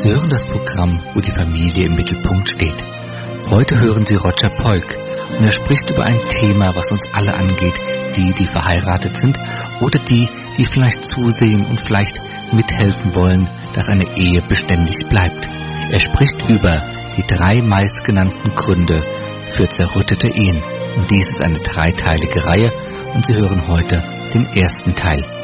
Sie hören das Programm, wo die Familie im Mittelpunkt steht. Heute hören Sie Roger Polk und er spricht über ein Thema, was uns alle angeht, die verheiratet sind oder die vielleicht zusehen und vielleicht mithelfen wollen, dass eine Ehe beständig bleibt. Er spricht über die 3 meistgenannten Gründe für zerrüttete Ehen. Und dies ist eine 3-teilige Reihe und Sie hören heute den ersten Teil.